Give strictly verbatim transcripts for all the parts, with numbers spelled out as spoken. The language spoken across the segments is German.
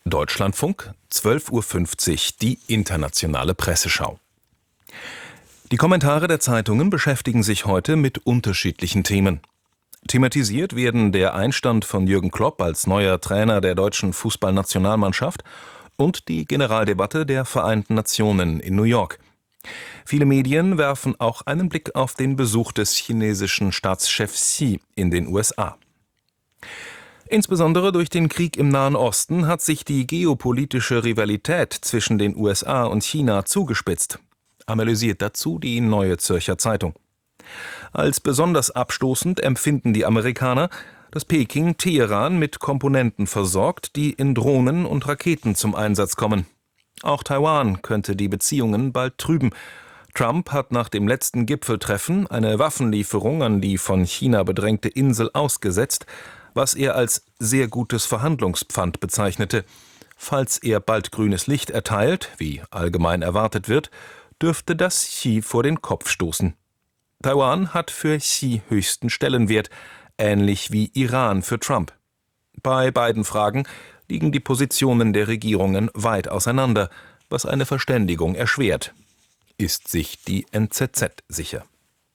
Deutschlandfunk, zwölf Uhr fünfzig, die internationale Presseschau. Die Kommentare der Zeitungen beschäftigen sich heute mit unterschiedlichen Themen. Thematisiert werden der Einstand von Jürgen Klopp als neuer Trainer der deutschen Fußballnationalmannschaft und die Generaldebatte der Vereinten Nationen in New York. Viele Medien werfen auch einen Blick auf den Besuch des chinesischen Staatschefs Xi in den U S A. Insbesondere durch den Krieg im Nahen Osten hat sich die geopolitische Rivalität zwischen den U S A und China zugespitzt. Analysiert dazu die Neue Zürcher Zeitung. Als besonders abstoßend empfinden die Amerikaner, dass Peking Teheran mit Komponenten versorgt, die in Drohnen und Raketen zum Einsatz kommen. Auch Taiwan könnte die Beziehungen bald trüben. Trump hat nach dem letzten Gipfeltreffen eine Waffenlieferung an die von China bedrängte Insel ausgesetzt, was er als sehr gutes Verhandlungspfand bezeichnete. Falls er bald grünes Licht erteilt, wie allgemein erwartet wird, dürfte das Xi vor den Kopf stoßen. Taiwan hat für Xi höchsten Stellenwert, ähnlich wie Iran für Trump. Bei beiden Fragen liegen die Positionen der Regierungen weit auseinander, was eine Verständigung erschwert. Ist sich die N Z Z sicher.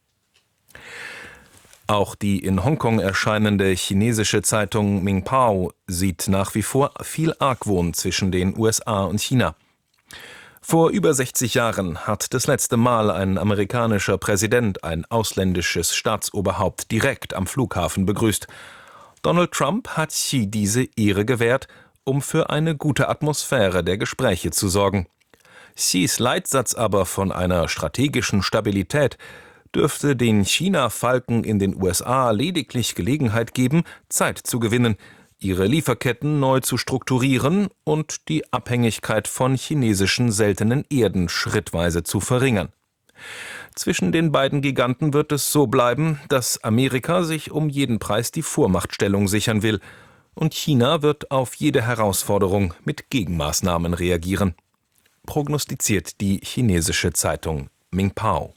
Auch die in Hongkong erscheinende chinesische Zeitung Mingpao sieht nach wie vor viel Argwohn zwischen den U S A und China. Vor über sechzig Jahren hat das letzte Mal ein amerikanischer Präsident ein ausländisches Staatsoberhaupt direkt am Flughafen begrüßt. Donald Trump hat Xi diese Ehre gewährt, um für eine gute Atmosphäre der Gespräche zu sorgen. Xis Leitsatz aber von einer strategischen Stabilität dürfte den China-Falken in den U S A lediglich Gelegenheit geben, Zeit zu gewinnen, ihre Lieferketten neu zu strukturieren und die Abhängigkeit von chinesischen seltenen Erden schrittweise zu verringern. Zwischen den beiden Giganten wird es so bleiben, dass Amerika sich um jeden Preis die Vormachtstellung sichern will, und China wird auf jede Herausforderung mit Gegenmaßnahmen reagieren, prognostiziert die chinesische Zeitung Mingpao.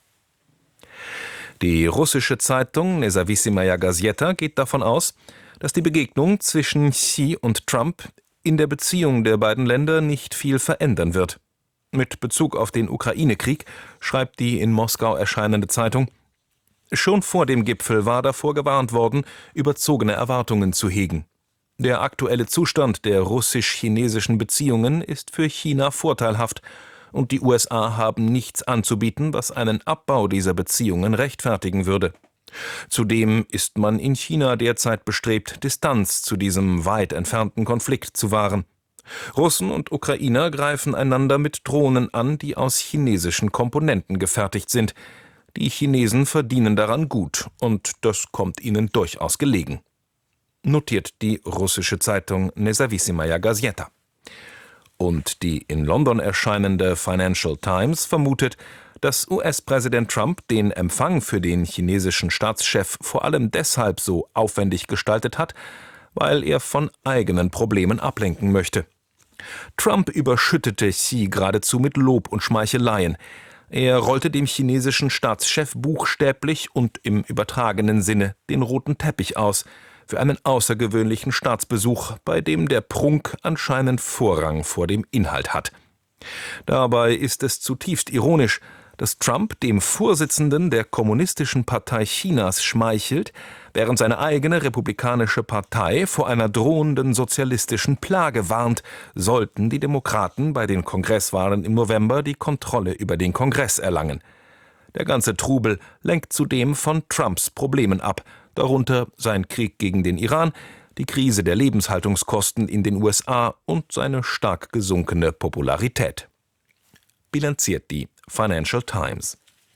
Die russische Zeitung Nezawissimaya Gazeta geht davon aus, dass die Begegnung zwischen Xi und Trump in der Beziehung der beiden Länder nicht viel verändern wird. Mit Bezug auf den Ukraine-Krieg schreibt die in Moskau erscheinende Zeitung: Schon vor dem Gipfel war davor gewarnt worden, überzogene Erwartungen zu hegen. Der aktuelle Zustand der russisch-chinesischen Beziehungen ist für China vorteilhaft, und die U S A haben nichts anzubieten, was einen Abbau dieser Beziehungen rechtfertigen würde. Zudem ist man in China derzeit bestrebt, Distanz zu diesem weit entfernten Konflikt zu wahren. Russen und Ukrainer greifen einander mit Drohnen an, die aus chinesischen Komponenten gefertigt sind. Die Chinesen verdienen daran gut, und das kommt ihnen durchaus gelegen, notiert die russische Zeitung Nezawissimaya Gazeta. Und die in London erscheinende Financial Times vermutet, dass U S-Präsident Trump den Empfang für den chinesischen Staatschef vor allem deshalb so aufwendig gestaltet hat, weil er von eigenen Problemen ablenken möchte. Trump überschüttete Xi geradezu mit Lob und Schmeicheleien. Er rollte dem chinesischen Staatschef buchstäblich und im übertragenen Sinne den roten Teppich aus für einen außergewöhnlichen Staatsbesuch, bei dem der Prunk anscheinend Vorrang vor dem Inhalt hat. Dabei ist es zutiefst ironisch, dass Trump dem Vorsitzenden der Kommunistischen Partei Chinas schmeichelt, während seine eigene Republikanische Partei vor einer drohenden sozialistischen Plage warnt, sollten die Demokraten bei den Kongresswahlen im November die Kontrolle über den Kongress erlangen. Der ganze Trubel lenkt zudem von Trumps Problemen ab, darunter sein Krieg gegen den Iran, die Krise der Lebenshaltungskosten in den U S A und seine stark gesunkene Popularität. Bilanziert die Financial Times.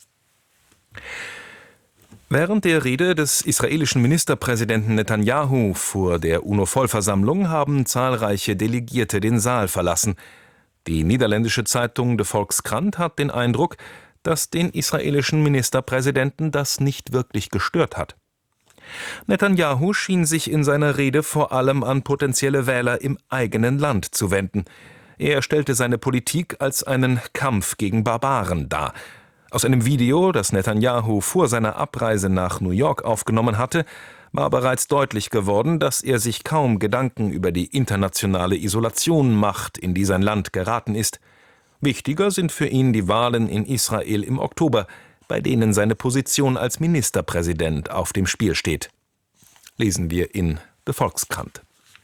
Während der Rede des israelischen Ministerpräsidenten Netanyahu vor der UNO-Vollversammlung haben zahlreiche Delegierte den Saal verlassen. Die niederländische Zeitung De Volkskrant hat den Eindruck, dass den israelischen Ministerpräsidenten das nicht wirklich gestört hat. Netanyahu schien sich in seiner Rede vor allem an potenzielle Wähler im eigenen Land zu wenden. Er stellte seine Politik als einen Kampf gegen Barbaren dar. Aus einem Video, das Netanyahu vor seiner Abreise nach New York aufgenommen hatte, war bereits deutlich geworden, dass er sich kaum Gedanken über die internationale Isolation macht, in die sein Land geraten ist. Wichtiger sind für ihn die Wahlen in Israel im Oktober, bei denen seine Position als Ministerpräsident auf dem Spiel steht. Lesen wir in The Volkskrant.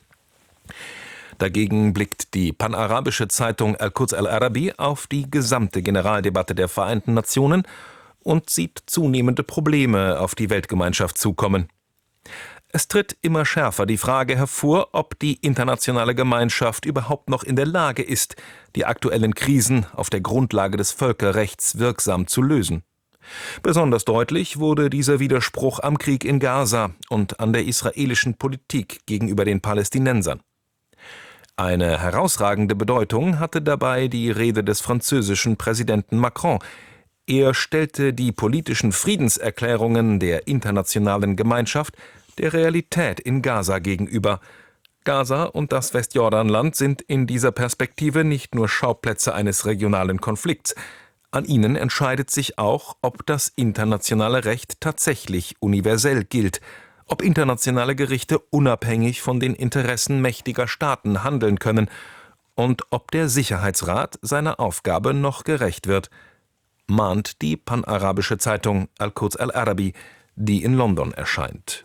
Dagegen blickt die panarabische Zeitung Al-Quds Al-Arabi auf die gesamte Generaldebatte der Vereinten Nationen und sieht zunehmende Probleme auf die Weltgemeinschaft zukommen. Es tritt immer schärfer die Frage hervor, ob die internationale Gemeinschaft überhaupt noch in der Lage ist, die aktuellen Krisen auf der Grundlage des Völkerrechts wirksam zu lösen. Besonders deutlich wurde dieser Widerspruch am Krieg in Gaza und an der israelischen Politik gegenüber den Palästinensern. Eine herausragende Bedeutung hatte dabei die Rede des französischen Präsidenten Macron. Er stellte die politischen Friedenserklärungen der internationalen Gemeinschaft der Realität in Gaza gegenüber. Gaza und das Westjordanland sind in dieser Perspektive nicht nur Schauplätze eines regionalen Konflikts. An ihnen entscheidet sich auch, ob das internationale Recht tatsächlich universell gilt, ob internationale Gerichte unabhängig von den Interessen mächtiger Staaten handeln können und ob der Sicherheitsrat seiner Aufgabe noch gerecht wird, mahnt die panarabische Zeitung Al-Quds Al-Arabi, die in London erscheint.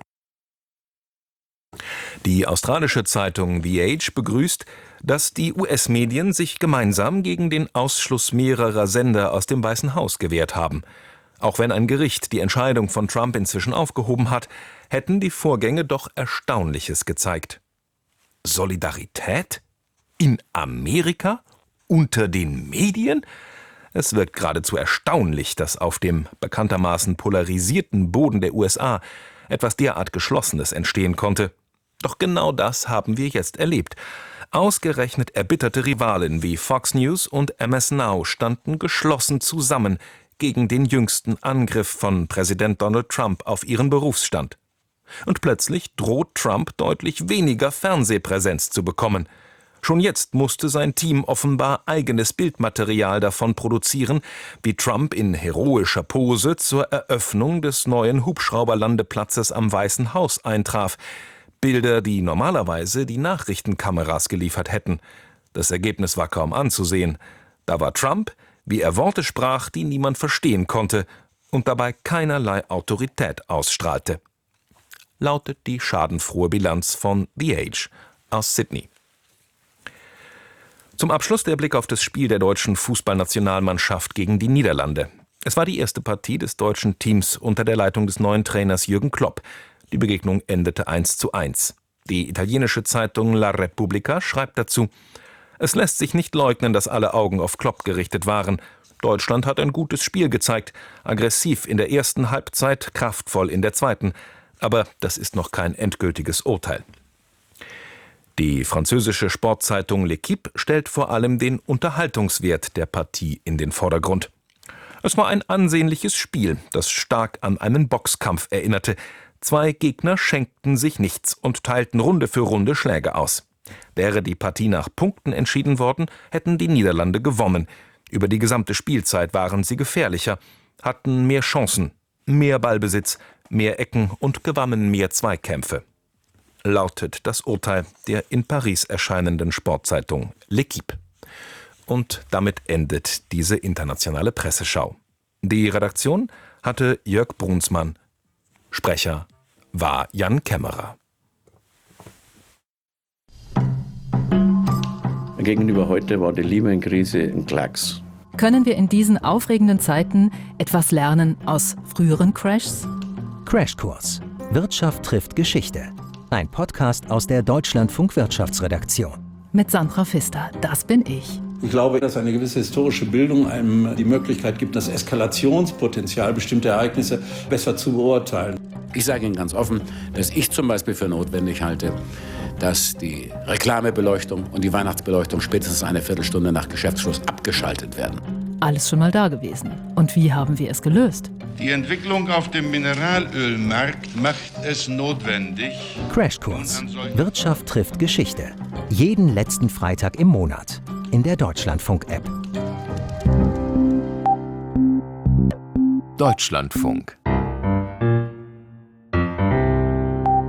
Die australische Zeitung The Age begrüßt, dass die U S-Medien sich gemeinsam gegen den Ausschluss mehrerer Sender aus dem Weißen Haus gewehrt haben. Auch wenn ein Gericht die Entscheidung von Trump inzwischen aufgehoben hat, hätten die Vorgänge doch Erstaunliches gezeigt. Solidarität? In Amerika? Unter den Medien? Es wirkt geradezu erstaunlich, dass auf dem bekanntermaßen polarisierten Boden der U S A etwas derart Geschlossenes entstehen konnte. Doch genau das haben wir jetzt erlebt. Ausgerechnet erbitterte Rivalen wie Fox News und M S Now standen geschlossen zusammen gegen den jüngsten Angriff von Präsident Donald Trump auf ihren Berufsstand. Und plötzlich droht Trump deutlich weniger Fernsehpräsenz zu bekommen. Schon jetzt musste sein Team offenbar eigenes Bildmaterial davon produzieren, wie Trump in heroischer Pose zur Eröffnung des neuen Hubschrauberlandeplatzes am Weißen Haus eintraf. Bilder, die normalerweise die Nachrichtenkameras geliefert hätten. Das Ergebnis war kaum anzusehen. Da war Trump, wie er Worte sprach, die niemand verstehen konnte und dabei keinerlei Autorität ausstrahlte. Lautet die schadenfrohe Bilanz von The Age aus Sydney. Zum Abschluss der Blick auf das Spiel der deutschen Fußballnationalmannschaft gegen die Niederlande. Es war die erste Partie des deutschen Teams unter der Leitung des neuen Trainers Jürgen Klopp. Die Begegnung endete eins zu eins. Die italienische Zeitung La Repubblica schreibt dazu: Es lässt sich nicht leugnen, dass alle Augen auf Klopp gerichtet waren. Deutschland hat ein gutes Spiel gezeigt, aggressiv in der ersten Halbzeit, kraftvoll in der zweiten. Aber das ist noch kein endgültiges Urteil. Die französische Sportzeitung L'Équipe stellt vor allem den Unterhaltungswert der Partie in den Vordergrund. Es war ein ansehnliches Spiel, das stark an einen Boxkampf erinnerte. Zwei Gegner schenkten sich nichts und teilten Runde für Runde Schläge aus. Wäre die Partie nach Punkten entschieden worden, hätten die Niederlande gewonnen. Über die gesamte Spielzeit waren sie gefährlicher, hatten mehr Chancen, mehr Ballbesitz, mehr Ecken und gewannen mehr Zweikämpfe. Lautet das Urteil der in Paris erscheinenden Sportzeitung L'Équipe. Und damit endet diese internationale Presseschau. Die Redaktion hatte Jörg Brunsmann. Sprecher war Jan Kämmerer. Gegenüber heute war die Lehman-Krise ein Klacks. Können wir in diesen aufregenden Zeiten etwas lernen aus früheren Crashs? Crashkurs. Wirtschaft trifft Geschichte. Ein Podcast aus der Deutschlandfunk Wirtschaftsredaktion. Mit Sandra Pfister, das bin ich. Ich glaube, dass eine gewisse historische Bildung einem die Möglichkeit gibt, das Eskalationspotenzial bestimmter Ereignisse besser zu beurteilen. Ich sage Ihnen ganz offen, dass ich zum Beispiel für notwendig halte, dass die Reklamebeleuchtung und die Weihnachtsbeleuchtung spätestens eine Viertelstunde nach Geschäftsschluss abgeschaltet werden. Alles schon mal da gewesen. Und wie haben wir es gelöst? Die Entwicklung auf dem Mineralölmarkt macht es notwendig. Crashkurs. Wirtschaft trifft Geschichte. Jeden letzten Freitag im Monat. In der Deutschlandfunk-App. Deutschlandfunk.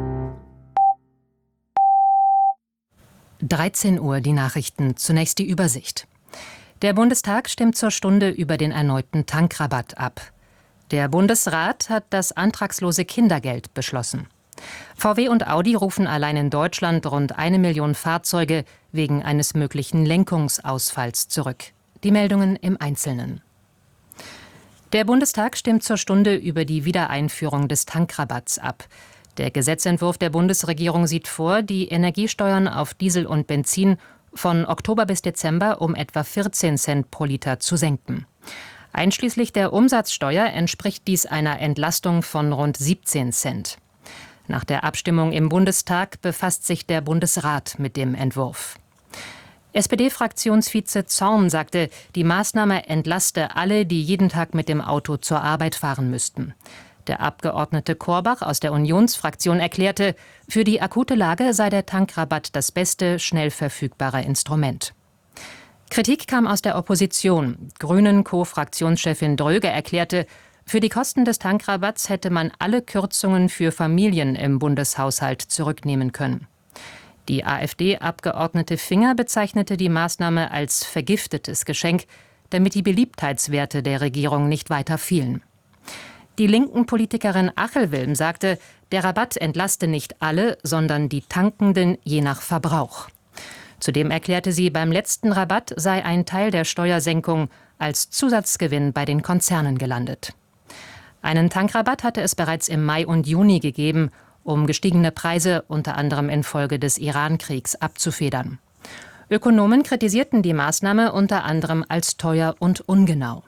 dreizehn Uhr die Nachrichten, zunächst die Übersicht. Der Bundestag stimmt zur Stunde über den erneuten Tankrabatt ab. Der Bundesrat hat das antragslose Kindergeld beschlossen. V W und Audi rufen allein in Deutschland rund eine Million Fahrzeuge wegen eines möglichen Lenkungsausfalls zurück. Die Meldungen im Einzelnen. Der Bundestag stimmt zur Stunde über die Wiedereinführung des Tankrabatts ab. Der Gesetzentwurf der Bundesregierung sieht vor, die Energiesteuern auf Diesel und Benzin von Oktober bis Dezember um etwa vierzehn Cent pro Liter zu senken. Einschließlich der Umsatzsteuer entspricht dies einer Entlastung von rund siebzehn Cent. Nach der Abstimmung im Bundestag befasst sich der Bundesrat mit dem Entwurf. S P D-Fraktionsvize Zorn sagte, die Maßnahme entlaste alle, die jeden Tag mit dem Auto zur Arbeit fahren müssten. Der Abgeordnete Korbach aus der Unionsfraktion erklärte, für die akute Lage sei der Tankrabatt das beste, schnell verfügbare Instrument. Kritik kam aus der Opposition. Grünen-Co-Fraktionschefin Dröge erklärte, für die Kosten des Tankrabatts hätte man alle Kürzungen für Familien im Bundeshaushalt zurücknehmen können. Die AfD-Abgeordnete Finger bezeichnete die Maßnahme als vergiftetes Geschenk, damit die Beliebtheitswerte der Regierung nicht weiter fielen. Die linken Politikerin Achelwilm sagte, der Rabatt entlaste nicht alle, sondern die Tankenden je nach Verbrauch. Zudem erklärte sie, beim letzten Rabatt sei ein Teil der Steuersenkung als Zusatzgewinn bei den Konzernen gelandet. Einen Tankrabatt hatte es bereits im Mai und Juni gegeben, um gestiegene Preise unter anderem infolge des Iran-Kriegs abzufedern. Ökonomen kritisierten die Maßnahme unter anderem als teuer und ungenau.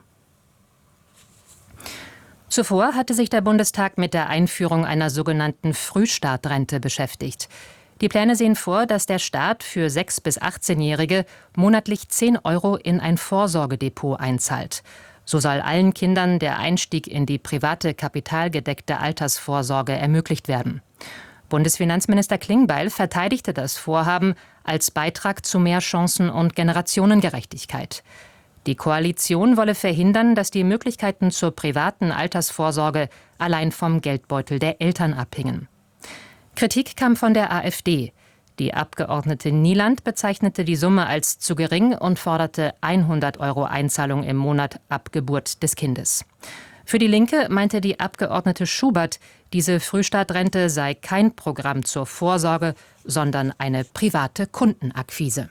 Zuvor hatte sich der Bundestag mit der Einführung einer sogenannten Frühstartrente beschäftigt. Die Pläne sehen vor, dass der Staat für sechs- bis achtzehnjährige monatlich zehn Euro in ein Vorsorgedepot einzahlt. So soll allen Kindern der Einstieg in die private kapitalgedeckte Altersvorsorge ermöglicht werden. Bundesfinanzminister Klingbeil verteidigte das Vorhaben als Beitrag zu mehr Chancen und Generationengerechtigkeit. Die Koalition wolle verhindern, dass die Möglichkeiten zur privaten Altersvorsorge allein vom Geldbeutel der Eltern abhingen. Kritik kam von der AfD. Die Abgeordnete Nieland bezeichnete die Summe als zu gering und forderte hundert Euro Einzahlung im Monat ab Geburt des Kindes. Für die Linke meinte die Abgeordnete Schubert, diese Frühstartrente sei kein Programm zur Vorsorge, sondern eine private Kundenakquise.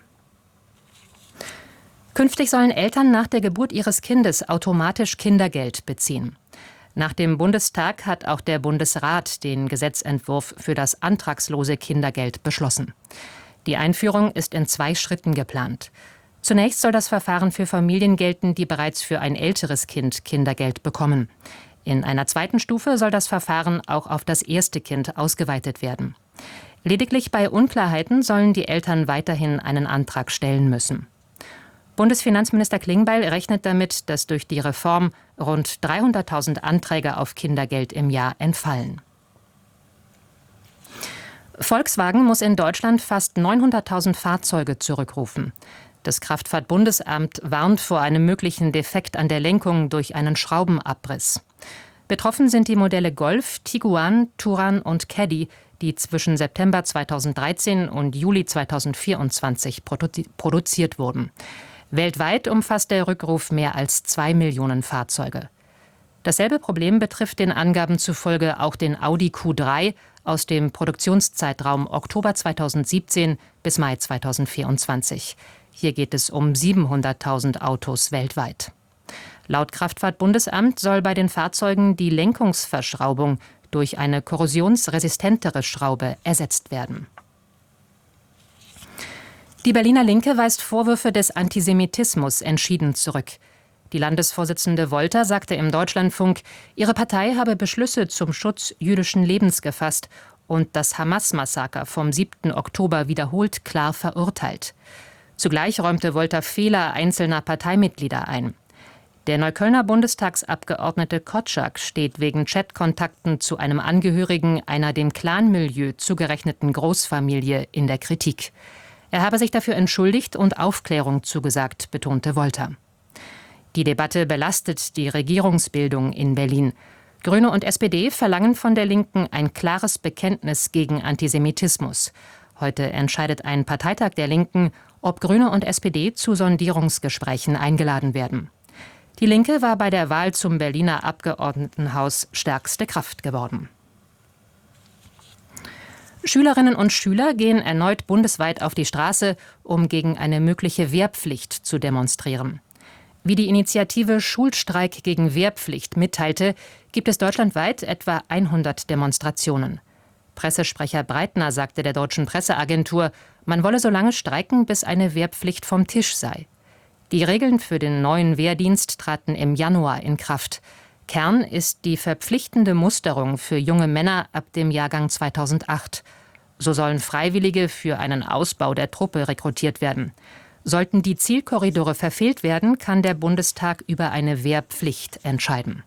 Künftig sollen Eltern nach der Geburt ihres Kindes automatisch Kindergeld beziehen. Nach dem Bundestag hat auch der Bundesrat den Gesetzentwurf für das antragslose Kindergeld beschlossen. Die Einführung ist in zwei Schritten geplant. Zunächst soll das Verfahren für Familien gelten, die bereits für ein älteres Kind Kindergeld bekommen. In einer zweiten Stufe soll das Verfahren auch auf das erste Kind ausgeweitet werden. Lediglich bei Unklarheiten sollen die Eltern weiterhin einen Antrag stellen müssen. Bundesfinanzminister Klingbeil rechnet damit, dass durch die Reform rund dreihunderttausend Anträge auf Kindergeld im Jahr entfallen. Volkswagen muss in Deutschland fast neunhunderttausend Fahrzeuge zurückrufen. Das Kraftfahrtbundesamt warnt vor einem möglichen Defekt an der Lenkung durch einen Schraubenabriss. Betroffen sind die Modelle Golf, Tiguan, Touran und Caddy, die zwischen September zweitausenddreizehn und Juli zweitausendvierundzwanzig produ- produziert wurden. Weltweit umfasst der Rückruf mehr als zwei Millionen Fahrzeuge. Dasselbe Problem betrifft den Angaben zufolge auch den Audi Q drei aus dem Produktionszeitraum Oktober zweitausendsiebzehn bis Mai zweitausendvierundzwanzig. Hier geht es um siebenhunderttausend Autos weltweit. Laut Kraftfahrtbundesamt soll bei den Fahrzeugen die Lenkungsverschraubung durch eine korrosionsresistentere Schraube ersetzt werden. Die Berliner Linke weist Vorwürfe des Antisemitismus entschieden zurück. Die Landesvorsitzende Wolter sagte im Deutschlandfunk, ihre Partei habe Beschlüsse zum Schutz jüdischen Lebens gefasst und das Hamas-Massaker vom siebten Oktober wiederholt klar verurteilt. Zugleich räumte Wolter Fehler einzelner Parteimitglieder ein. Der Neuköllner Bundestagsabgeordnete Kotschak steht wegen Chatkontakten zu einem Angehörigen einer dem Clanmilieu zugerechneten Großfamilie in der Kritik. Er habe sich dafür entschuldigt und Aufklärung zugesagt, betonte Wolter. Die Debatte belastet die Regierungsbildung in Berlin. Grüne und S P D verlangen von der Linken ein klares Bekenntnis gegen Antisemitismus. Heute entscheidet ein Parteitag der Linken, ob Grüne und S P D zu Sondierungsgesprächen eingeladen werden. Die Linke war bei der Wahl zum Berliner Abgeordnetenhaus stärkste Kraft geworden. Schülerinnen und Schüler gehen erneut bundesweit auf die Straße, um gegen eine mögliche Wehrpflicht zu demonstrieren. Wie die Initiative Schulstreik gegen Wehrpflicht mitteilte, gibt es deutschlandweit etwa hundert Demonstrationen. Pressesprecher Breitner sagte der Deutschen Presseagentur, man wolle so lange streiken, bis eine Wehrpflicht vom Tisch sei. Die Regeln für den neuen Wehrdienst traten im Januar in Kraft. Kern ist die verpflichtende Musterung für junge Männer ab dem Jahrgang zweitausendacht. So sollen Freiwillige für einen Ausbau der Truppe rekrutiert werden. Sollten die Zielkorridore verfehlt werden, kann der Bundestag über eine Wehrpflicht entscheiden.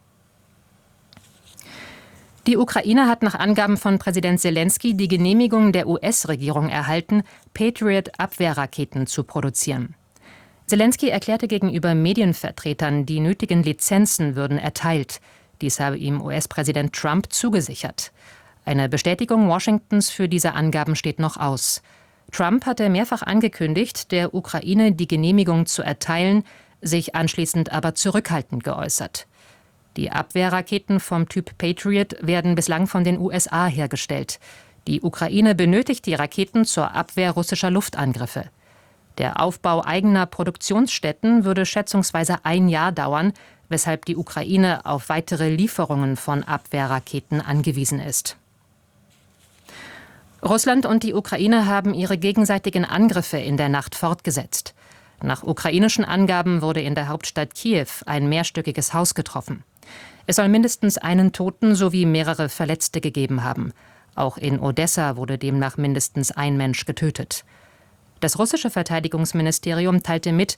Die Ukraine hat nach Angaben von Präsident Selenskyj die Genehmigung der U S-Regierung erhalten, Patriot-Abwehrraketen zu produzieren. Selenskyj erklärte gegenüber Medienvertretern, die nötigen Lizenzen würden erteilt. Dies habe ihm U S-Präsident Trump zugesichert. Eine Bestätigung Washingtons für diese Angaben steht noch aus. Trump hatte mehrfach angekündigt, der Ukraine die Genehmigung zu erteilen, sich anschließend aber zurückhaltend geäußert. Die Abwehrraketen vom Typ Patriot werden bislang von den U S A hergestellt. Die Ukraine benötigt die Raketen zur Abwehr russischer Luftangriffe. Der Aufbau eigener Produktionsstätten würde schätzungsweise ein Jahr dauern, weshalb die Ukraine auf weitere Lieferungen von Abwehrraketen angewiesen ist. Russland und die Ukraine haben ihre gegenseitigen Angriffe in der Nacht fortgesetzt. Nach ukrainischen Angaben wurde in der Hauptstadt Kiew ein mehrstöckiges Haus getroffen. Es soll mindestens einen Toten sowie mehrere Verletzte gegeben haben. Auch in Odessa wurde demnach mindestens ein Mensch getötet. Das russische Verteidigungsministerium teilte mit,